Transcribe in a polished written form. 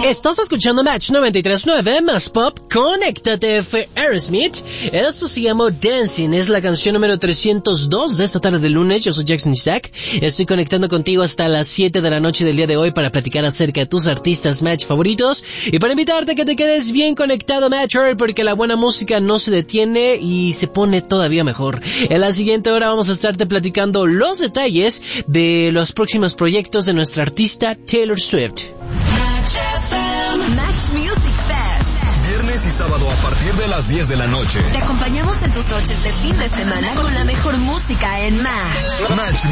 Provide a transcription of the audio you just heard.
Estás escuchando Match 93.9 más pop. Conéctate, fue Aerosmith. Esto se llamó Dancing. Es la canción número 302 de esta tarde de lunes. Yo soy Jackson Isaac. Estoy conectando contigo hasta las 7 de la noche del día de hoy para platicar acerca de tus artistas Match favoritos y para invitarte a que te quedes bien conectado, Matcher, porque la buena música no se detiene y se pone todavía mejor. En la siguiente hora vamos a estarte platicando los detalles de los próximos proyectos de nuestra artista Taylor Swift. Match Music Fest. Viernes y sábado a partir de las 10 de la noche. Te acompañamos en tus noches de fin de semana con la mejor música en Match. Match